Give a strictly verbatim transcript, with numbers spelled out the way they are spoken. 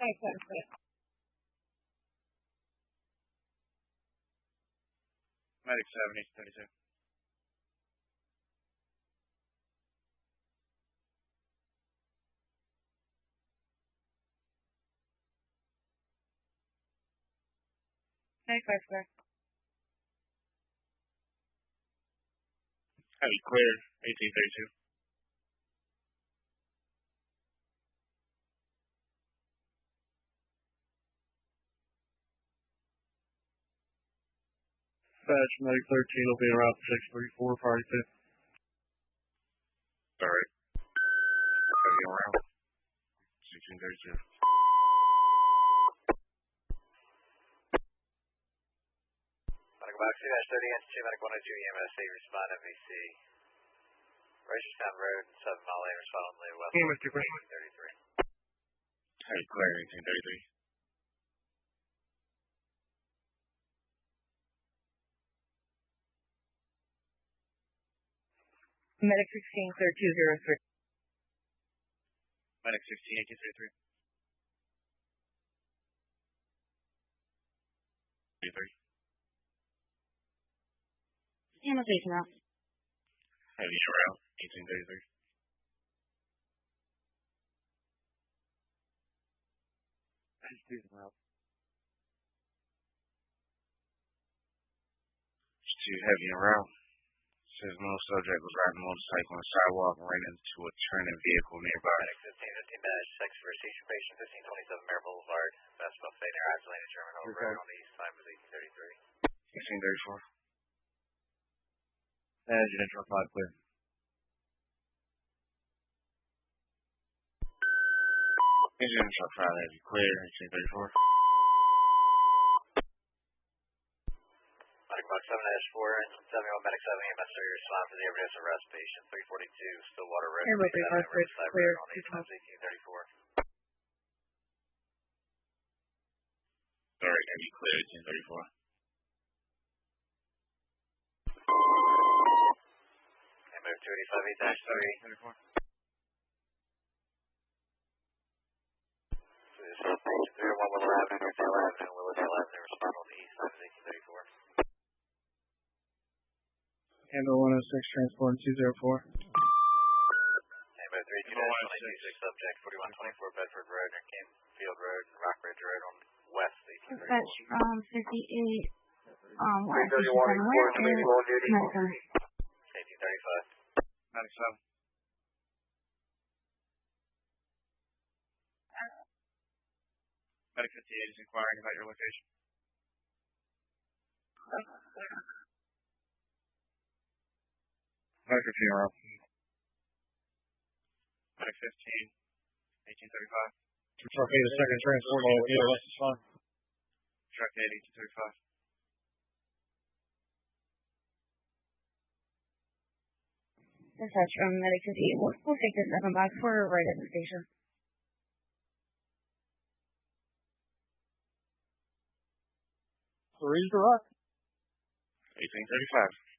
Medic seven, eighteen thirty-two. ninety-five square. Heavy clear, eighteen thirty-two. Dispatch, Medic thirteen will be around six thirty-four, party two. Alright. Heavy around. sixteen thirty-two. Medic box two thirty, N two, Medic one oh two, E M S eight, respond M V C. Ricerstown Road, seven mile lane, respond on the west. Yeah, Mister Green. eighteen thirty-three. Heavy clear, eighteen thirty-three. Medic sixteen, clear two zero three. Medic sixteen, eighteen thirty-three. thirty-three. E M S eight now. Heavy around, eighteen thirty-three. It's too heavy around. Says no subject was riding a motorcycle on the sidewalk and ran into a turning vehicle nearby. Medic fifteen fifteen dash six for seizure patient fifteen twenty-seven Mare Boulevard. Best buffet near Islane Terminal Okay. Road on the east side was eighteen thirty-three. eighteen thirty-four. Engine intro five clear. Engine truck five heavy clear, eighteen thirty-four. Medic box seven dash four, seven one Medic seven, E M S three, respond for the overdose arrest patient three forty-two Stillwater Road. Airway three five six, clear, on the east side was eighteen thirty-four. Alright, heavy clear, eighteen thirty-four. M O two eighty-five eight dash three. thirty-four. This is patient three oh one Willow Avenue, Northdale Avenue, Willowdale Avenue, respond on the east side was eighteen thirty-four. Handle one oh six, transport two zero four. M O three two dash one eighty-six, subject forty-one twenty-four Bedford Road, near Canefield Road and Rockridge Road on west eighteen thirty-four. Dispatch from fifty-eight, um, where three thirty-one, where is on duty. Medic eighteen thirty-five. Medic seven. Medic fifty-eight is inquiring about your location. Medic fifteen around. Medic fifteen, eighteen thirty-five. Truck eight, the second transport, yeah, that's fine. Truck eight, eighteen thirty-five. Dispatch from Medic fifty-eight. We'll, we'll take this seven box. We're right at the station. Three direct. eighteen thirty-five.